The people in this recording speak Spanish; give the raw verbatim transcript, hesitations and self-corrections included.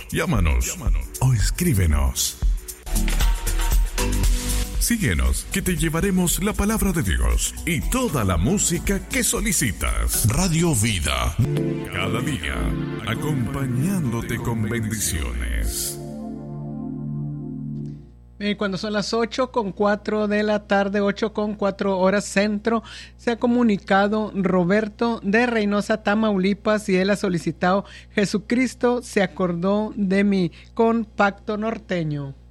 Llámanos, Llámanos. o escríbenos. Síguenos, que te llevaremos la palabra de Dios y toda la música que solicitas. Radio Vida, cada día, acompañándote con bendiciones. Y cuando son las ocho con cuatro de la tarde, ocho con cuatro horas centro, se ha comunicado Roberto de Reynosa, Tamaulipas, y él ha solicitado: Jesucristo se acordó de mí, con Pacto Norteño.